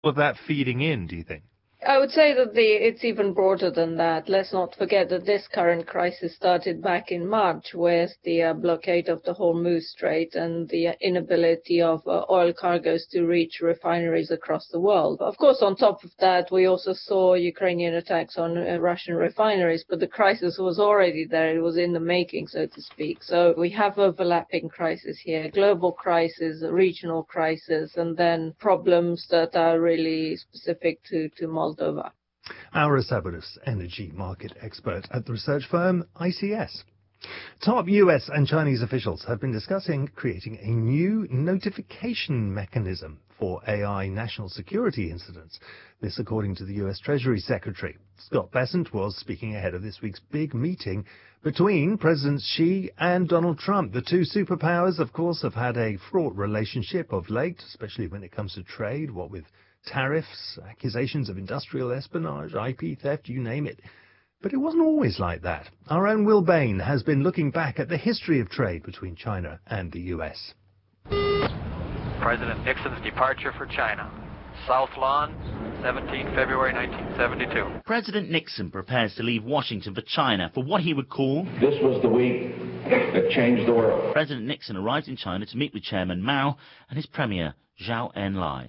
of that feeding in, do you think? I would say that it's even broader than that. Let's not forget that this current crisis started back in March with the blockade of the Hormuz Strait and the inability of oil cargoes to reach refineries across the world. Of course, on top of that, we also saw Ukrainian attacks on Russian refineries, but the crisis was already there. It was in the making, so to speak. So we have overlapping crises here, global crisis, regional crisis, and then problems that are really specific to Moldova. Aura Sabados, energy market expert at the research firm ICS. Top US and Chinese officials have been discussing creating a new notification mechanism for AI national security incidents. This according to the US Treasury Secretary. Scott Bessent was speaking ahead of this week's big meeting between Presidents Xi and Donald Trump. The two superpowers, of course, have had a fraught relationship of late, especially when it comes to trade, what with tariffs, accusations of industrial espionage, IP theft, you name it. But it wasn't always like that. Our own Will Bain has been looking back at the history of trade between China and the US. President Nixon's departure for China. South Lawn, 17 February 1972. President Nixon prepares to leave Washington for China for what he would call... This was the week that changed the world. President Nixon arrived in China to meet with Chairman Mao and his premier, Zhou Enlai.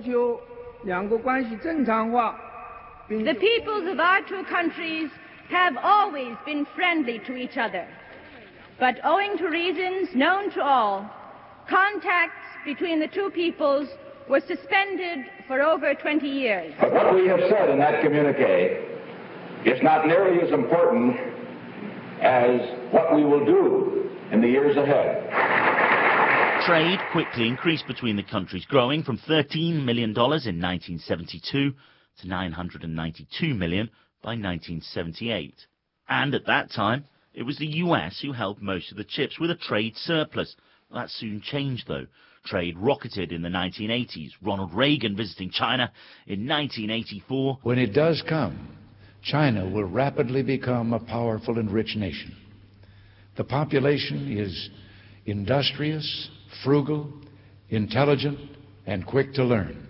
The peoples of our two countries have always been friendly to each other. But owing to reasons known to all, contacts between the two peoples were suspended for over 20 years. But what we have said in that communique is not nearly as important as what we will do in the years ahead. Trade quickly increased between the countries, growing from $13 million in 1972 to $992 million by 1978. And at that time, it was the US who held most of the chips with a trade surplus. That soon changed, though. Trade rocketed in the 1980s, Ronald Reagan visiting China in 1984. When it does come, China will rapidly become a powerful and rich nation. The population is industrious, frugal, intelligent, and quick to learn.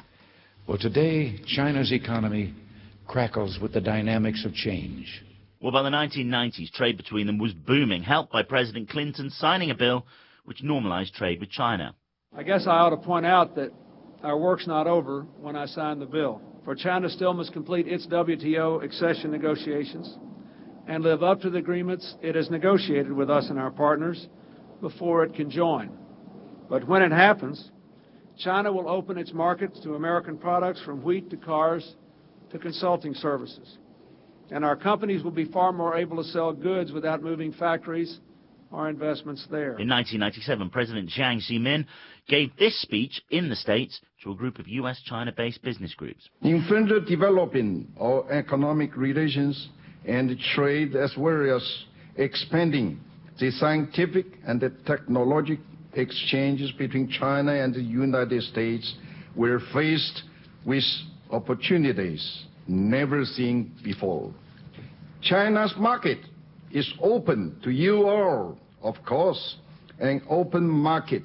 Well, today, China's economy crackles with the dynamics of change. Well, by the 1990s, trade between them was booming, helped by President Clinton signing a bill which normalized trade with China. I guess I ought to point out that our work's not over when I signed the bill. For China still must complete its WTO accession negotiations and live up to the agreements it has negotiated with us and our partners before it can join. But when it happens, China will open its markets to American products from wheat to cars to consulting services. And our companies will be far more able to sell goods without moving factories or investments there. In 1997, President Jiang Zemin gave this speech in the States to a group of U.S.-China-based business groups. In further developing our economic relations and trade, as well as expanding the scientific and the technological exchanges between China and the United States, we're faced with opportunities never seen before. China's market is open to you all, of course. An open market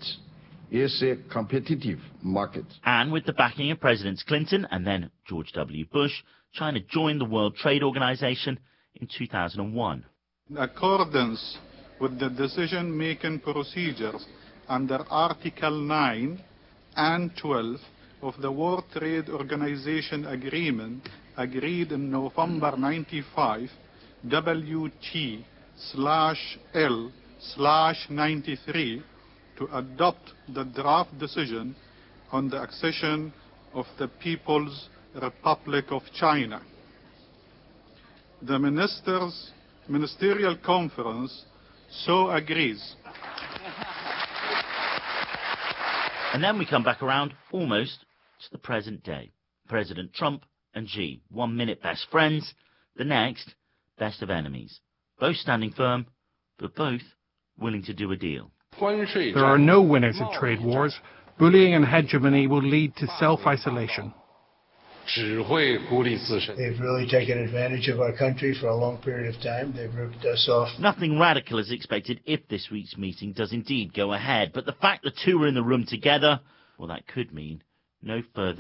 is a competitive market. And with the backing of Presidents Clinton and then George W. Bush, China joined the World Trade Organization in 2001. In accordance with the decision-making procedures under Article 9 and 12 of the World Trade Organization Agreement agreed in November 95, WT/L/93, to adopt the draft decision on the accession of the People's Republic of China. The Ministerial Conference so agrees. And then we come back around almost to the present day. President Trump and Xi, 1 minute best friends, the next best of enemies. Both standing firm, but both willing to do a deal. There are no winners in trade wars. Bullying and hegemony will lead to self-isolation. They've really taken advantage of our country for a long period of time. They've ripped us off. Nothing radical is expected if this week's meeting does indeed go ahead. But the fact the two are in the room together, well, that could mean no further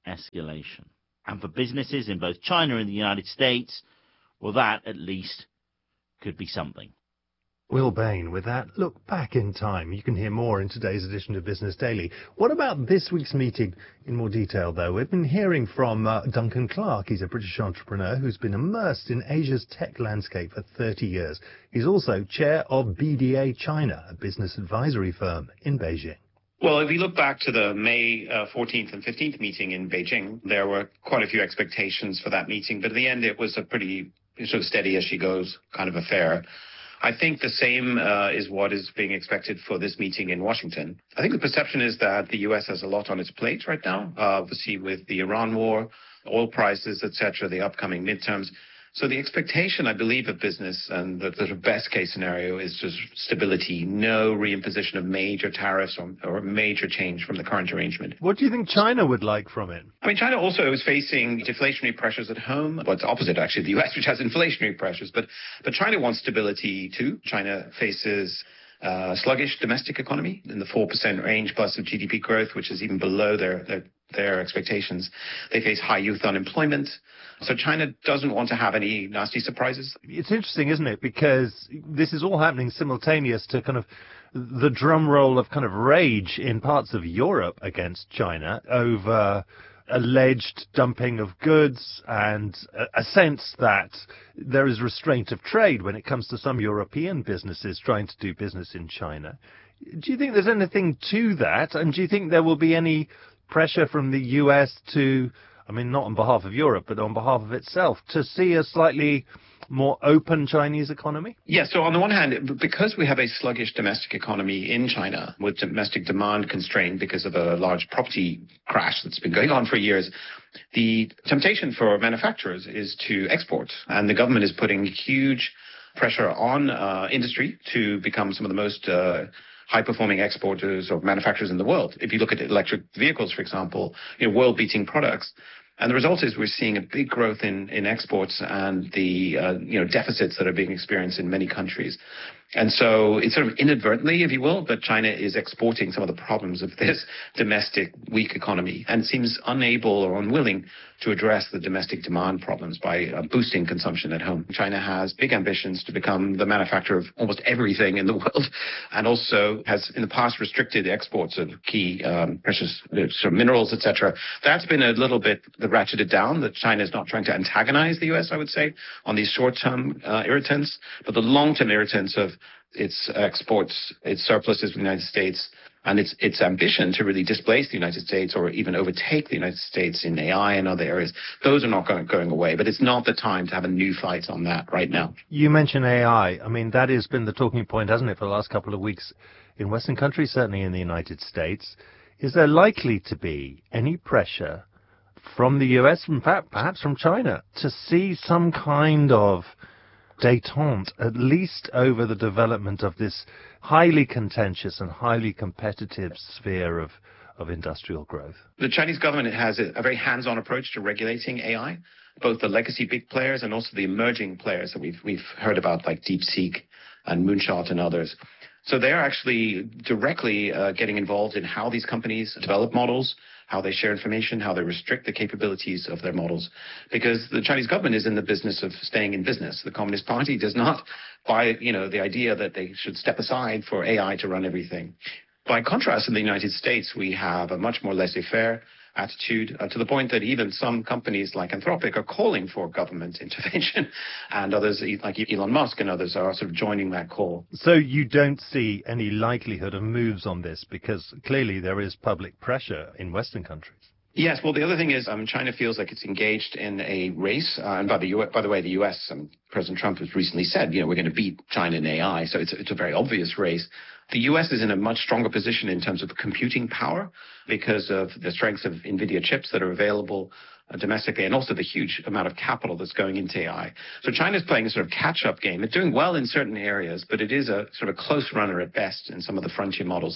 escalation. And for businesses in both China and the United States, well, that at least could be something. Will Bain with that look back in time. You can hear more in today's edition of Business Daily. What about this week's meeting in more detail, though? We've been hearing from Duncan Clark. He's a British entrepreneur who's been immersed in Asia's tech landscape for 30 years. He's also chair of BDA China, a business advisory firm in Beijing. Well, if we look back to the May 14th and 15th meeting in Beijing, there were quite a few expectations for that meeting, but at the end it was a pretty sort of steady as she goes kind of affair. I think the same is what is being expected for this meeting in Washington. I think the perception is that the U.S. has a lot on its plate right now, obviously with the Iran war, oil prices, etc., the upcoming midterms. So the expectation, I believe, of business and the best case scenario is just stability, no reimposition of major tariffs or major change from the current arrangement. What do you think China would like from it? I mean, China also is facing deflationary pressures at home. Well, it's opposite, actually, the U.S., which has inflationary pressures. But China wants stability, too. China faces sluggish domestic economy in the 4% range plus of GDP growth, which is even below their expectations. They face high youth unemployment. So China doesn't want to have any nasty surprises. It's interesting, isn't it? Because this is all happening simultaneous to kind of the drum roll of kind of rage in parts of Europe against China over alleged dumping of goods and a sense that there is restraint of trade when it comes to some European businesses trying to do business in China. Do you think there's anything to that? And do you think there will be any pressure from the US to, I mean, not on behalf of Europe, but on behalf of itself, to see a slightly more open Chinese economy? Yeah, so on the one hand, because we have a sluggish domestic economy in China with domestic demand constrained because of a large property crash that's been going on for years, the temptation for manufacturers is to export. And the government is putting huge pressure on industry to become some of the most high-performing exporters or manufacturers in the world. If you look at electric vehicles, for example, world-beating products. And the result is we're seeing a big growth in exports and the deficits that are being experienced in many countries. And so it's sort of inadvertently, if you will, but China is exporting some of the problems of this domestic weak economy and seems unable or unwilling to address the domestic demand problems by boosting consumption at home. China has big ambitions to become the manufacturer of almost everything in the world and also has in the past restricted exports of key precious sort of minerals, etc. That's been a little bit ratcheted down, that China is not trying to antagonize the U.S., I would say, on these short-term irritants, but the long-term irritants of its exports, its surpluses with the United States, and its ambition to really displace the United States or even overtake the United States in AI and other areas, those are not going away. But it's not the time to have a new fight on that right now. You mentioned AI. I mean, that has been the talking point, hasn't it, for the last couple of weeks in Western countries, certainly in the United States. Is there likely to be any pressure from the US, in fact, perhaps from China, to see some kind of détente, at least over the development of this highly contentious and highly competitive sphere of industrial growth? The Chinese government has a very hands-on approach to regulating AI, both the legacy big players and also the emerging players that we've heard about, like DeepSeek and Moonshot and others. So they're actually directly getting involved in how these companies develop models, how they share information, how they restrict the capabilities of their models. Because the Chinese government is in the business of staying in business. The Communist Party does not buy, the idea that they should step aside for AI to run everything. By contrast, in the United States, we have a much more laissez-faire attitude to the point that even some companies like Anthropic are calling for government intervention, and others like Elon Musk and others are sort of joining that call. So you don't see any likelihood of moves on this because clearly there is public pressure in Western countries. Yes, well, the other thing is China feels like it's engaged in a race. And by the way, the U.S., President Trump has recently said, we're going to beat China in AI. So it's a very obvious race. The U.S. is in a much stronger position in terms of computing power because of the strengths of NVIDIA chips that are available domestically and also the huge amount of capital that's going into AI. So China's playing a sort of catch-up game. It's doing well in certain areas, but it is a sort of close runner at best in some of the frontier models.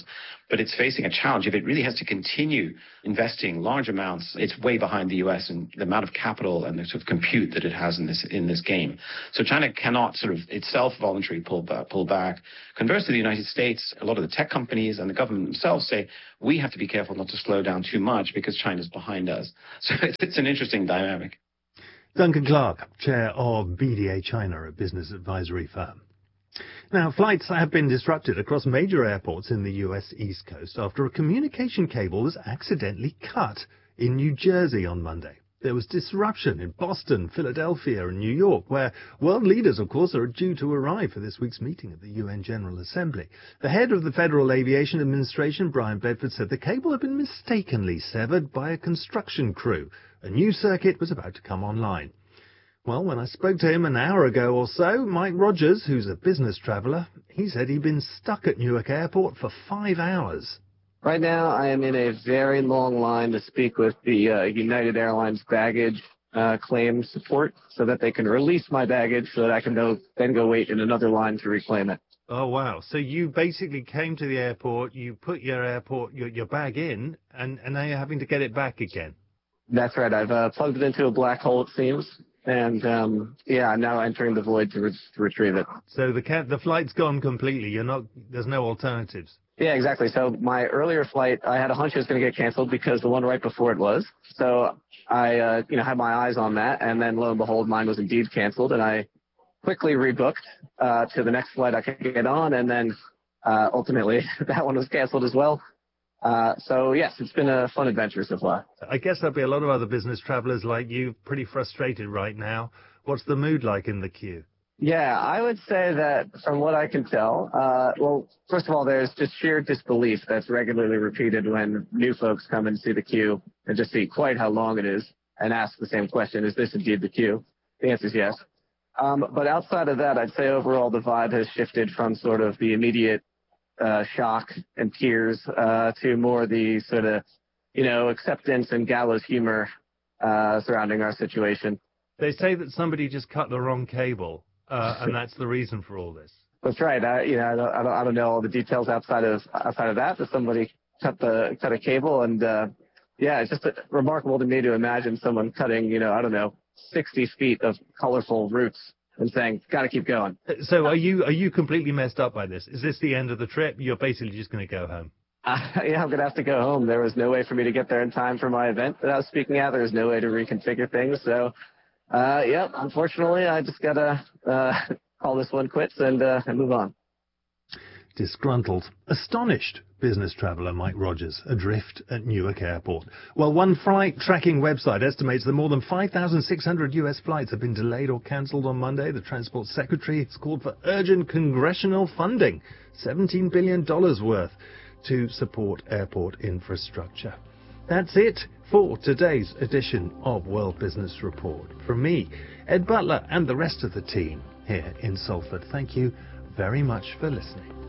but it's facing a challenge. If it really has to continue investing large amounts, it's way behind the U.S. in the amount of capital and the sort of compute that it has in this game. So China cannot sort of itself voluntarily pull back. Conversely, the United States, a lot of the tech companies and the government themselves say, we have to be careful not to slow down too much because China's behind us. So it's an interesting dynamic. Duncan Clark, chair of BDA China, a business advisory firm. Now, flights have been disrupted across major airports in the U.S. East Coast after a communication cable was accidentally cut in New Jersey on Monday. There was disruption in Boston, Philadelphia and New York, where world leaders, of course, are due to arrive for this week's meeting of the UN General Assembly. The head of the Federal Aviation Administration, Brian Bedford, said the cable had been mistakenly severed by a construction crew. A new circuit was about to come online. Well, when I spoke to him an hour ago or so, Mike Rogers, who's a business traveller, he said he'd been stuck at Newark Airport for 5 hours. Right now, I am in a very long line to speak with the United Airlines baggage claim support so that they can release my baggage so that I can then go wait in another line to reclaim it. Oh, wow. So you basically came to the airport, you put your bag in, and now you're having to get it back again. That's right. I've plugged it into a black hole, it seems. And, I'm now entering the void to retrieve it. So the flight's gone completely. There's no alternatives. Yeah, exactly. So my earlier flight, I had a hunch it was going to get canceled because the one right before it was. So I, had my eyes on that. And then lo and behold, mine was indeed canceled. And I quickly rebooked to the next flight I could get on. And then ultimately that one was canceled as well. So yes, it's been a fun adventure so far. I guess there'll be a lot of other business travelers like you pretty frustrated right now. What's the mood like in the queue? Yeah, I would say that from what I can tell, well, first of all, there's just sheer disbelief that's regularly repeated when new folks come and see the queue and just see quite how long it is and ask the same question, is this indeed the queue? The answer is yes. But outside of that, I'd say overall the vibe has shifted from sort of the immediate shock and tears to more the sort of, acceptance and gallows humor surrounding our situation. They say that somebody just cut the wrong cable, and that's the reason for all this. That's right. I don't know all the details outside of that. That somebody cut a cable, and it's just remarkable to me to imagine someone cutting 60 feet of colorful roots and saying, got to keep going. So are you completely messed up by this? Is this the end of the trip? You're basically just going to go home? I'm going to have to go home. There was no way for me to get there in time for my event that I was speaking at. There was no way to reconfigure things. So, unfortunately, I just got to call this one quits and move on. Disgruntled, astonished business traveller Mike Rogers adrift at Newark Airport. Well, one flight tracking website estimates that more than 5,600 U.S. flights have been delayed or cancelled on Monday. The Transport Secretary has called for urgent congressional funding, $17 billion worth, to support airport infrastructure. That's it for today's edition of World Business Report. From me, Ed Butler, and the rest of the team here in Salford, thank you very much for listening.